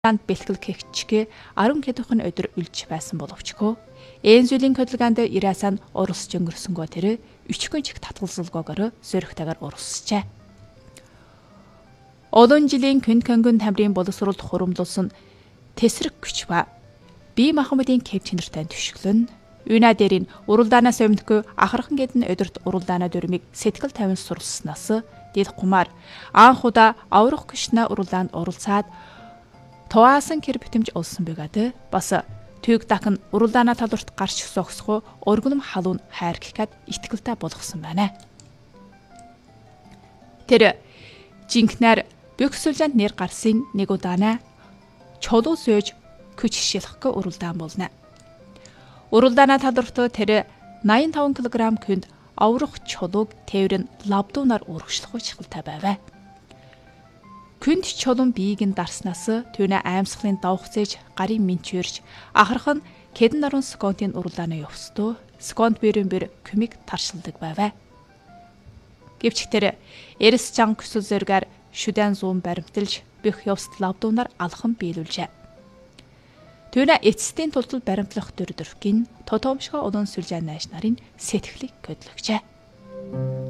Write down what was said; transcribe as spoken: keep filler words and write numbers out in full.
Анд бэлтгэл кэгчгэ арван хэдхэн өдөр үлж байсан боловчгүй. Энзүлийн хөдөлгөөнд ирээсэн уралсч өнгөрсөнгөө тэр өчгөн чиг татгалзалгоогоор зөрөгтэйгээр уралсчээ. Олон жилийн Күнкэнгүн тамирын боловсролд хуримлуулсан тесрэг күч ба бие махбодын кэв чинэртэй төшөглөн Үйна дээрийн уралдаанаас өмнөгүй ахархан гэдэн өдөрт уралдаана дөрмийг сэтгэл тавин суралцснаас дид гумаар анх удаа аврах гүшнэ уралдаанд оролцоод Тоаасан кэр битэмж олсон бэгад бас түйг дахин уралдаана талурт гарч согсхоо өргөнөм халуун хайр гэхэд итгэлтэй болгосон байна. Тэр жинкнэр бөхсөлжэнд нэр гарсын нэг удаана чулуу сөөж күч шилхэхгүй уралдаан болно. Уралдаана талурт тэр найман таван килограмм күнд аврах чулууг тээврэн лавдуунаар урагшлах чухалтай байв. Күнд чулуун биеийг нь дарснаас түүнэ аимсгалын давхцээж гарын минчвэрж ахархан кэдэн нарун сконтын уралдааны явстуу сконт бэрэн бэр күмиг таршилдаг байв. Гэвч тэр эрс чан хүсэл зэргээр шүдэн зүүн баримталж бэх явст лавдуунаар алхан биелүүлжээ. Түүнэ эцэстийн тултал баримтлах дөр дөрвгийн тотомшгоо олон сүлжээ найш нарын сэтгэлийг көдлөгчээ.